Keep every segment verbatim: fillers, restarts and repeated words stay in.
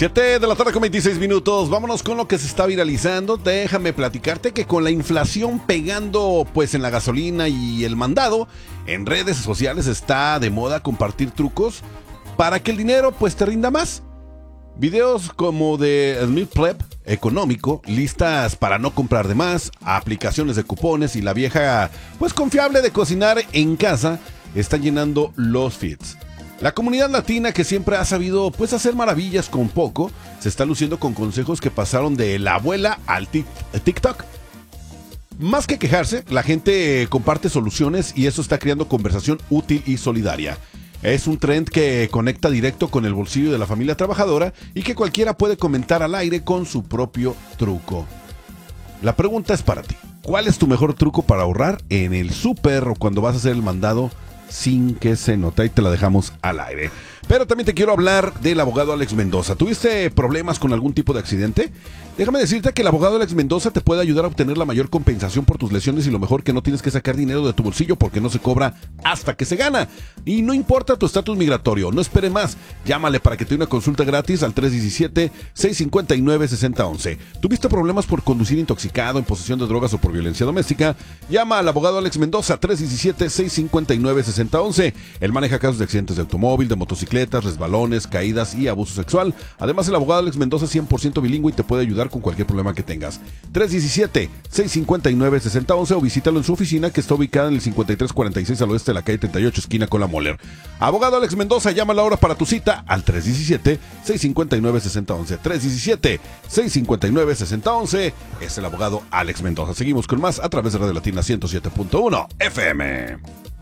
siete de la tarde con veintiséis minutos. Vámonos con lo que se está viralizando. Déjame platicarte que con la inflación pegando pues en la gasolina y el mandado, en redes sociales está de moda compartir trucos para que el dinero pues te rinda más. Videos como de Smith Pleb económico, listas para no comprar de más, aplicaciones de cupones y la vieja pues confiable de cocinar en casa están llenando los feeds. La comunidad latina, que siempre ha sabido pues hacer maravillas con poco, se está luciendo con consejos que pasaron de la abuela al TikTok. Más que quejarse, la gente comparte soluciones y eso está creando conversación útil y solidaria. Es un trend que conecta directo con el bolsillo de la familia trabajadora y que cualquiera puede comentar al aire con su propio truco. La pregunta es para ti. ¿Cuál es tu mejor truco para ahorrar en el súper o cuando vas a hacer el mandado sin que se note? Ahí te la dejamos al aire. Pero también te quiero hablar del abogado Alex Mendoza. ¿Tuviste problemas con algún tipo de accidente? Déjame decirte que el abogado Alex Mendoza te puede ayudar a obtener la mayor compensación por tus lesiones y lo mejor que no tienes que sacar dinero de tu bolsillo porque no se cobra hasta que se gana. Y no importa tu estatus migratorio, no espere más. Llámale para que te dé una consulta gratis al tres uno siete, seis cinco nueve, seis cero uno uno. ¿Tuviste problemas por conducir intoxicado, en posesión de drogas o por violencia doméstica? Llama al abogado Alex Mendoza tres uno siete, seis cinco nueve, seis cero uno uno. Él maneja casos de accidentes de automóvil, de motocicletas, resbalones, caídas y abuso sexual. Además, el abogado Alex Mendoza es cien por ciento bilingüe y te puede ayudar con cualquier problema que tengas. tres uno siete, seis cinco nueve, seis cero uno uno o visítalo en su oficina que está ubicada en el cincuenta y tres cuarenta y seis al oeste de la calle treinta y ocho, esquina con la Moller. Abogado Alex Mendoza, llámala ahora para tu cita al tres uno siete, seis cinco nueve, seis cero uno uno. tres uno siete, seis cinco nueve, seis cero uno uno es el abogado Alex Mendoza. Seguimos con más a través de Radio Latina ciento siete punto uno F M.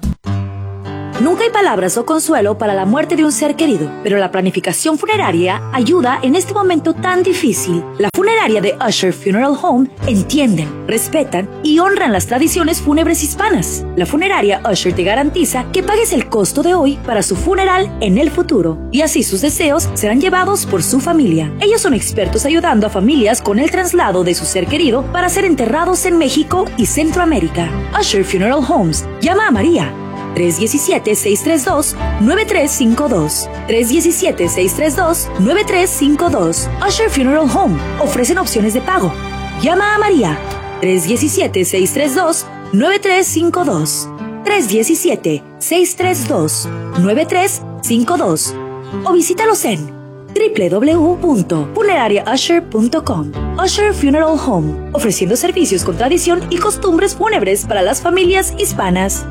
Nunca hay palabras o consuelo para la muerte de un ser querido, pero la planificación funeraria ayuda en este momento tan difícil. La funeraria de Usher Funeral Home entienden, respetan y honran las tradiciones fúnebres hispanas. La funeraria Usher te garantiza que pagues el costo de hoy para su funeral en el futuro, y así sus deseos serán llevados por su familia. Ellos son expertos ayudando a familias con el traslado de su ser querido para ser enterrados en México y Centroamérica. Usher Funeral Homes. Llama a María tres uno siete, seis tres dos, nueve tres cinco dos. tres uno siete, seis tres dos, nueve tres cinco dos. Usher Funeral Home. Ofrecen opciones de pago. Llama a María. tres uno siete, seis tres dos, nueve tres cinco dos. tres uno siete, seis tres dos, nueve tres cinco dos. O visítalos en doble u doble u doble u punto funeraria usher punto com. Usher Funeral Home. Ofreciendo servicios con tradición y costumbres fúnebres para las familias hispanas.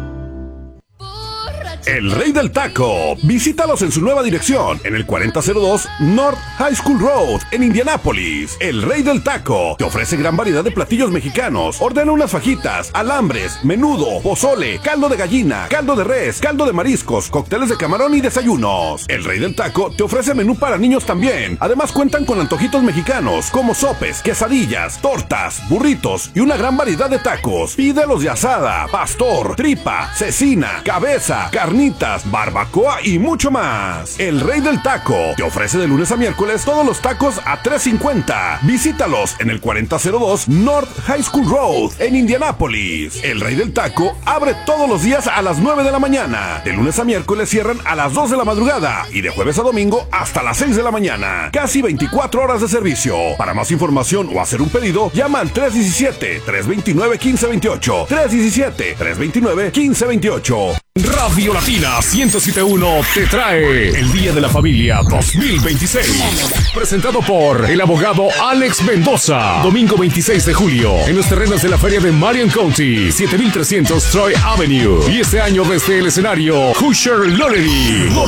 El Rey del Taco. Visítalos en su nueva dirección, en el cuarenta cero dos North High School Road, en Indianápolis. El Rey del Taco te ofrece gran variedad de platillos mexicanos. Ordena unas fajitas, alambres, menudo, pozole, caldo de gallina, caldo de res, caldo de mariscos, cócteles de camarón y desayunos. El Rey del Taco te ofrece menú para niños también. Además cuentan con antojitos mexicanos, como sopes, quesadillas, tortas, burritos y una gran variedad de tacos. Pídelos de asada, pastor, tripa, cecina, cabeza, carnitas, barbacoa y mucho más. El Rey del Taco te ofrece de lunes a miércoles todos los tacos a tres cincuenta. Visítalos en el cuarenta cero dos North High School Road, en Indianápolis. El Rey del Taco abre todos los días a las nueve de la mañana. De lunes a miércoles cierran a las dos de la madrugada y de jueves a domingo hasta las seis de la mañana. Casi veinticuatro horas de servicio. Para más información o hacer un pedido, llama al tres uno siete, tres dos nueve, uno cinco dos ocho. tres uno siete, tres dos nueve, uno cinco dos ocho. Radio Latina ciento siete punto uno te trae el Día de la Familia dos mil veintiséis. Presentado por el abogado Alex Mendoza. Domingo veintiséis de julio en los terrenos de la feria de Marion County, siete mil trescientos Troy Avenue. Y este año desde el escenario Usher Lottery.